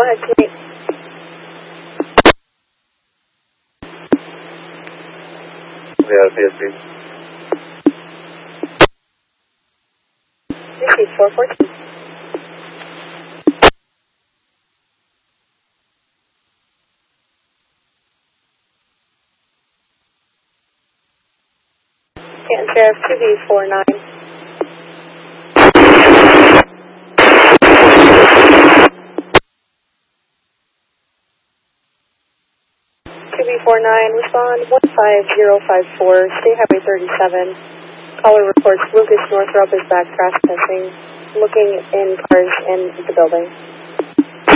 ahead, Kate. Yeah, CSP. Receive 414. Canton Sheriff 2B49. 2B49, respond 15054, State Highway 37. Caller reports Lucas Northrop is back trespassing, looking in cars in the building.